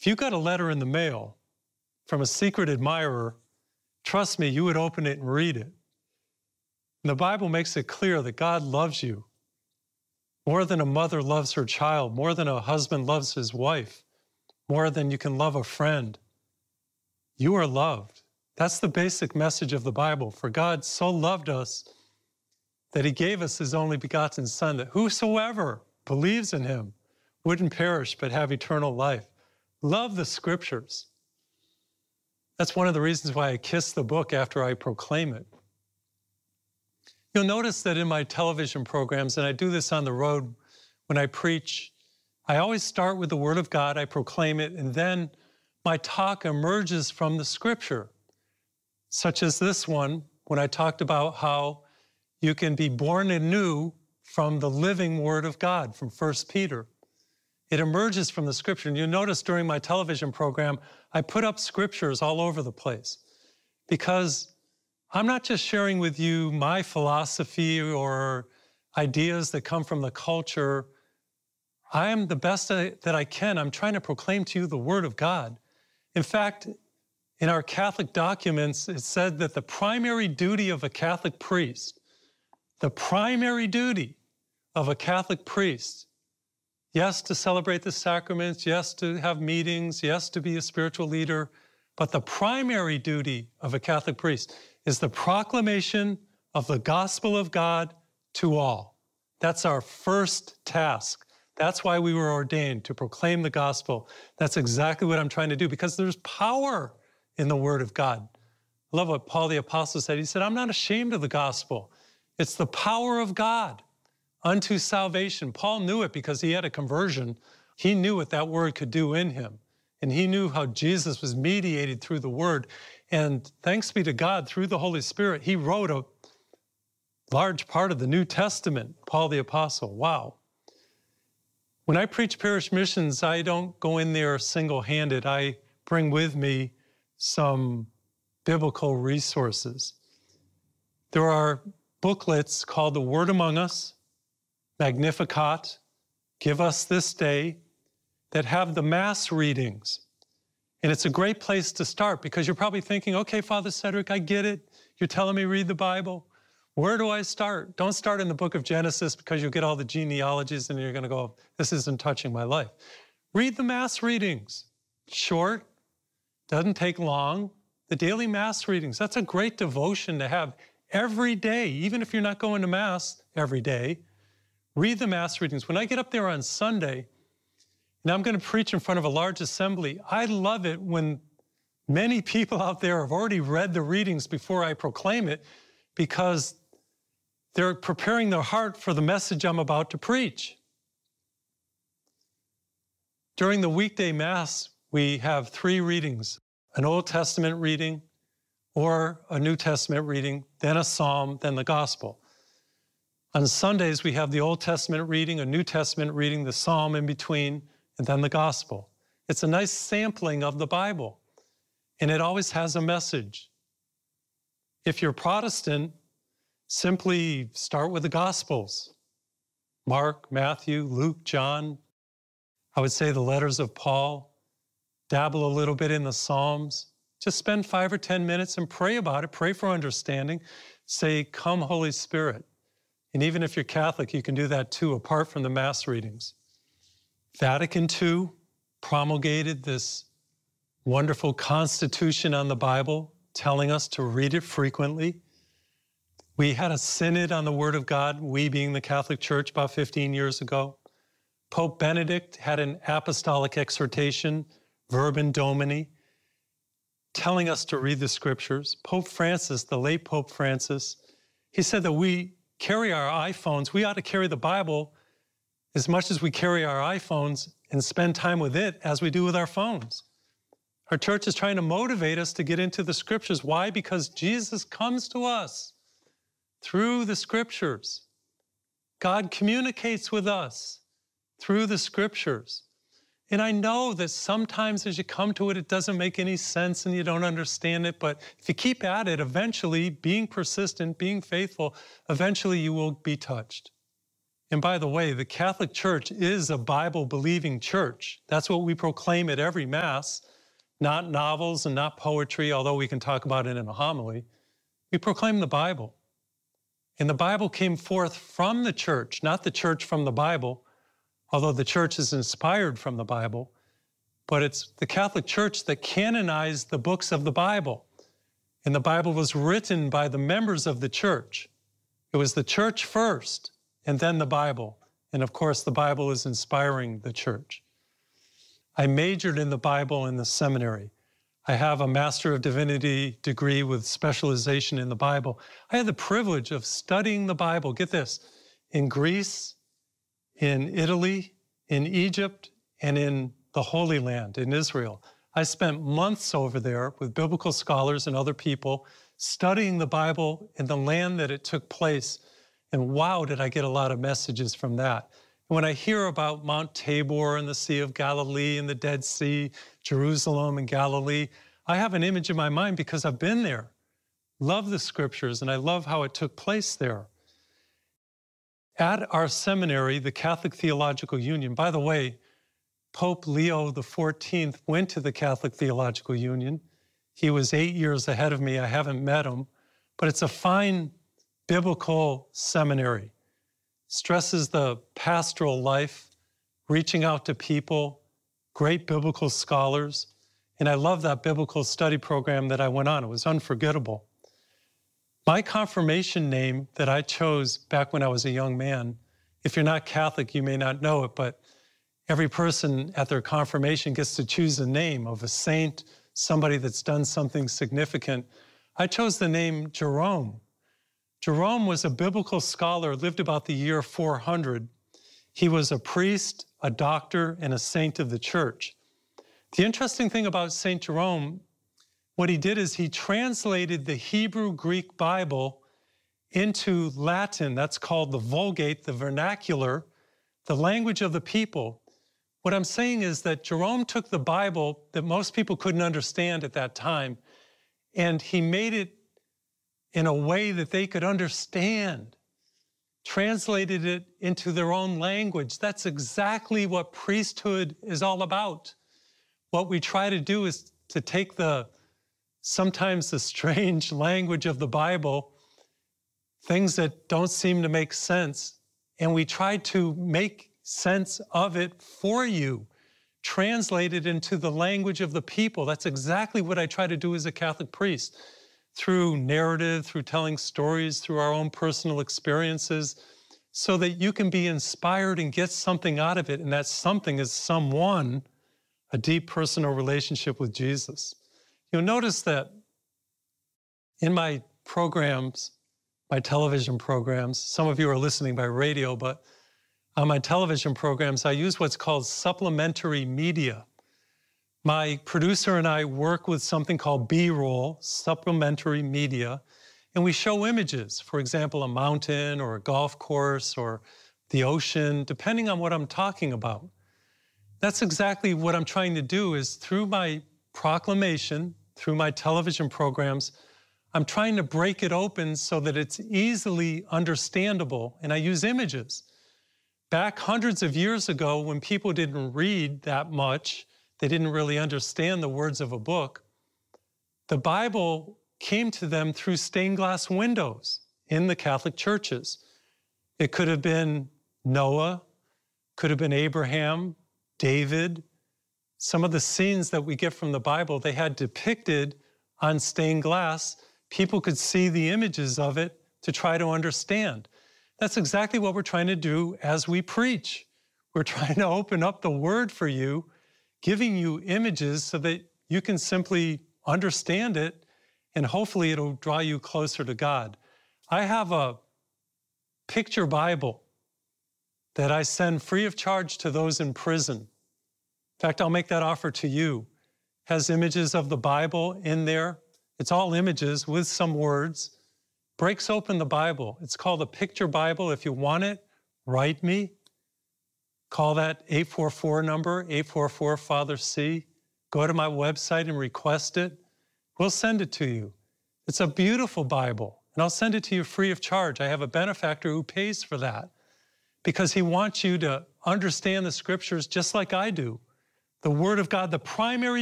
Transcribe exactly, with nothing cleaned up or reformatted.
If you got a letter in the mail from a secret admirer, trust me, you would open it and read it. And the Bible makes it clear that God loves you more than a mother loves her child, more than a husband loves his wife, more than you can love a friend. You are loved. That's the basic message of the Bible. For God so loved us that he gave us his only begotten Son, that whosoever believes in him wouldn't perish but have eternal life. Love the scriptures. That's one of the reasons why I kiss the book after I proclaim it. You'll notice that in my television programs, and I do this on the road when I preach, I always start with the Word of God, I proclaim it, and then my talk emerges from the scripture, such as this one, when I talked about how you can be born anew from the living Word of God, from First Peter. It emerges from the scripture. And you'll notice during my television program, I put up scriptures all over the place because I'm not just sharing with you my philosophy or ideas that come from the culture. I am the best that I can. I'm trying to proclaim to you the Word of God. In fact, in our Catholic documents, it said that the primary duty of a Catholic priest, the primary duty of a Catholic priest, yes, to celebrate the sacraments, yes, to have meetings, yes, to be a spiritual leader, but the primary duty of a Catholic priest is the proclamation of the gospel of God to all. That's our first task. That's why we were ordained, to proclaim the gospel. That's exactly what I'm trying to do, because there's power in the Word of God. I love what Paul the Apostle said. He said, I'm not ashamed of the gospel. It's the power of God unto salvation. Paul knew it because he had a conversion. He knew what that word could do in him. And he knew how Jesus was mediated through the Word. And thanks be to God, through the Holy Spirit, he wrote a large part of the New Testament, Paul the Apostle. Wow. When I preach parish missions, I don't go in there single-handed. I bring with me some biblical resources. There are booklets called The Word Among Us, Magnificat, Give Us This Day, that have the Mass readings. And it's a great place to start because you're probably thinking, okay, Father Cedric, I get it. You're telling me read the Bible. Where do I start? Don't start in the book of Genesis because you'll get all the genealogies and you're going to go, this isn't touching my life. Read the Mass readings. Short, doesn't take long. The daily Mass readings, that's a great devotion to have every day, even if you're not going to Mass every day. Read the Mass readings. When I get up there on Sunday, and I'm going to preach in front of a large assembly, I love it when many people out there have already read the readings before I proclaim it, because they're preparing their heart for the message I'm about to preach. During the weekday Mass, we have three readings: an Old Testament reading, or a New Testament reading, then a psalm, then the gospel. On Sundays, we have the Old Testament reading, a New Testament reading, the psalm in between, and then the gospel. It's a nice sampling of the Bible, and it always has a message. If you're Protestant, simply start with the Gospels. Mark, Matthew, Luke, John. I would say the letters of Paul. Dabble a little bit in the Psalms. Just spend five or ten minutes and pray about it. Pray for understanding. Say, come, Holy Spirit. And even if you're Catholic, you can do that too, apart from the Mass readings. Vatican Two promulgated this wonderful constitution on the Bible, telling us to read it frequently. We had a synod on the Word of God, we being the Catholic Church, about fifteen years ago. Pope Benedict had an apostolic exhortation, Verbum Domini, telling us to read the scriptures. Pope Francis, the late Pope Francis, he said that we carry our iPhones, we ought to carry the Bible as much as we carry our iPhones and spend time with it as we do with our phones. Our church is trying to motivate us to get into the scriptures. Why? Because Jesus comes to us through the scriptures. God communicates with us through the scriptures. And I know that sometimes as you come to it, it doesn't make any sense and you don't understand it. But if you keep at it, eventually, being persistent, being faithful, eventually you will be touched. And by the way, the Catholic Church is a Bible-believing church. That's what we proclaim at every Mass, not novels and not poetry, although we can talk about it in a homily. We proclaim the Bible. And the Bible came forth from the church, not the church from the Bible, although the church is inspired from the Bible. But it's the Catholic Church that canonized the books of the Bible. And the Bible was written by the members of the church. It was the church first, and then the Bible. And of course, the Bible is inspiring the church. I majored in the Bible in the seminary. I have a Master of Divinity degree with specialization in the Bible. I had the privilege of studying the Bible, get this, in Greece, in Italy, in Egypt, and in the Holy Land, in Israel. I spent months over there with biblical scholars and other people studying the Bible in the land that it took place. And wow, did I get a lot of messages from that. And when I hear about Mount Tabor and the Sea of Galilee and the Dead Sea, Jerusalem and Galilee, I have an image in my mind because I've been there. Love the scriptures, and I love how it took place there. At our seminary, the Catholic Theological Union, by the way, Pope Leo the fourteenth went to the Catholic Theological Union. He was eight years ahead of me. I haven't met him, but it's a fine biblical seminary. Stresses the pastoral life, reaching out to people, great biblical scholars. And I love that biblical study program that I went on. It was unforgettable. My confirmation name that I chose back when I was a young man, if you're not Catholic, you may not know it, but every person at their confirmation gets to choose a name of a saint, somebody that's done something significant. I chose the name Jerome. Jerome was a biblical scholar, lived about the year four hundred. He was a priest, a doctor, and a saint of the church. The interesting thing about Saint Jerome, what he did is he translated the Hebrew-Greek Bible into Latin. That's called the Vulgate, the vernacular, the language of the people. What I'm saying is that Jerome took the Bible that most people couldn't understand at that time, and he made it in a way that they could understand, translated it into their own language. That's exactly what priesthood is all about. What we try to do is to take the, sometimes the strange language of the Bible, things that don't seem to make sense, and we try to make sense of it for you, translate it into the language of the people. That's exactly what I try to do as a Catholic priest, through narrative, through telling stories, through our own personal experiences, so that you can be inspired and get something out of it, and that something is someone, a deep personal relationship with Jesus. You'll notice that in my programs, my television programs, some of you are listening by radio, but on my television programs, I use what's called supplementary media. My producer and I work with something called B-roll, supplementary media, and we show images, for example, a mountain or a golf course or the ocean, depending on what I'm talking about. That's exactly what I'm trying to do is through my proclamation, through my television programs, I'm trying to break it open so that it's easily understandable, and I use images. Back hundreds of years ago, when people didn't read that much, they didn't really understand the words of a book, the Bible came to them through stained glass windows in the Catholic churches. It could have been Noah, could have been Abraham, David. Some of the scenes that we get from the Bible, they had depicted on stained glass. People could see the images of it to try to understand. That's exactly what we're trying to do as we preach. We're trying to open up the Word for you, giving you images so that you can simply understand it, and hopefully it'll draw you closer to God. I have a picture Bible that I send free of charge to those in prison. In fact, I'll make that offer to you. It has images of the Bible in there. It's all images with some words. Breaks open the Bible. It's called a picture Bible. If you want it, write me. Call that eight four four number, eight four four Father C. Go to my website and request it. We'll send it to you. It's a beautiful Bible, and I'll send it to you free of charge. I have a benefactor who pays for that. because he wants you to understand the scriptures just like I do. The Word of God, the primary